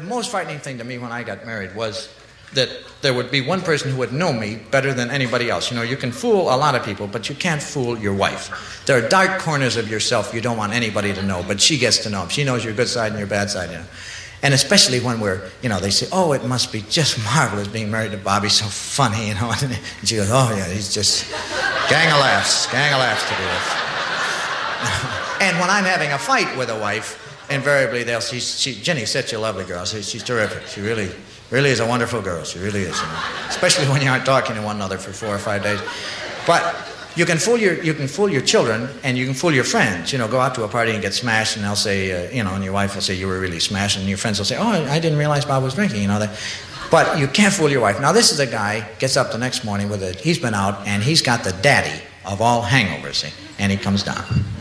the most frightening thing to me when I got married was that there would be one person who would know me better than anybody else. You know, you can fool a lot of people, but you can't fool your wife. There are dark corners of yourself you don't want anybody to know, but she gets to know them. She knows your good side and your bad side, you know. And especially when we're, you know, they say, oh, it must be just marvelous being married to Bobby, so funny, you know. And she goes, oh, yeah, he's just gang of laughs to do it. And when I'm having a fight with a wife, invariably they'll see, Jenny's such a lovely girl. She's terrific. She really is a wonderful girl. She really is, you know. Especially when you aren't talking to one another for 4 or 5 days. But you can fool your children and you can fool your friends. You know, go out to a party and get smashed, and they'll say, you know, and your wife will say you were really smashed, and your friends will say, oh, I didn't realize Bob was drinking, you know. But you can't fool your wife. Now, this is a guy gets up the next morning he's been out and he's got the daddy of all hangovers, see, and he comes down.